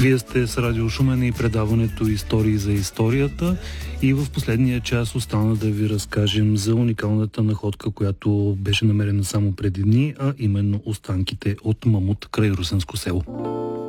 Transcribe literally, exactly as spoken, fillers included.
Вие сте с Радио Шумен и предаването Истории за историята, и в последния час остана да ви разкажем за уникалната находка, която беше намерена само преди дни, а именно останките от мамут край Русенско село.